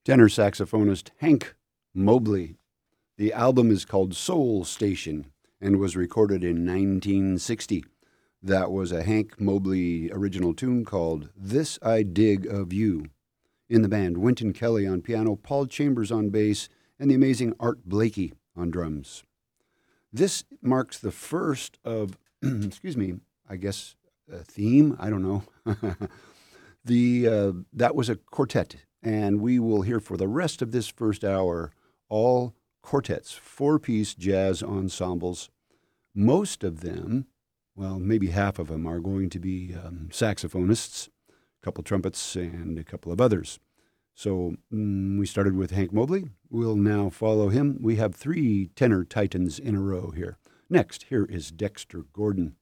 tenor saxophonist Hank Mobley. The album is called Soul Station and was recorded in 1960. That was a Hank Mobley original tune called This I Dig of You. In the band, Wynton Kelly on piano, Paul Chambers on bass, and the amazing Art Blakey on drums. This marks the first of, excuse me, I guess a theme, I don't know. That was a quartet, and we will hear for the rest of this first hour all quartets, four-piece jazz ensembles. Most of them, well, maybe half of them, are going to be saxophonists, a couple trumpets, and a couple of others. So we started with Hank Mobley. We'll now follow him. We have three tenor titans in a row here. Next, here is Dexter Gordon.